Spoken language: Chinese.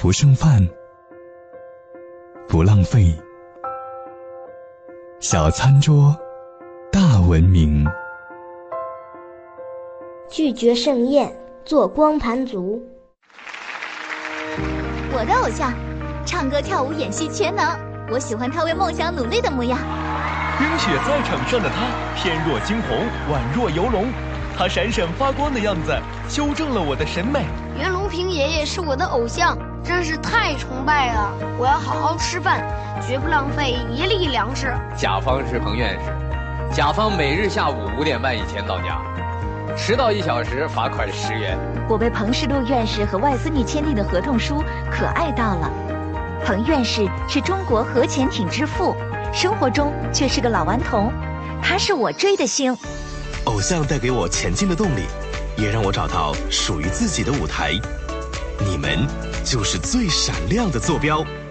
不剩饭，不浪费，小餐桌，大文明。 拒绝盛宴，做光盘族。 我的偶像，唱歌跳舞演戏全能，我喜欢他为梦想努力的模样。 冰雪在场上的他，翩若惊鸿，宛若游龙。他闪闪发光的样子，修正了我的审美。 袁隆平爷爷是我的偶像，真是太崇拜了！我要好好吃饭，绝不浪费一粒粮食。 甲方是彭院士，甲方每日下午5点半以前到家，迟到1小时罚款10元。 我被彭世禄院士和外斯密签订的合同书可爱到了。彭院士是中国核潜艇之父，生活中却是个老顽童，他是我追的星。 偶像带给我前进的动力，也让我找到属于自己的舞台。你们就是最闪亮的坐标。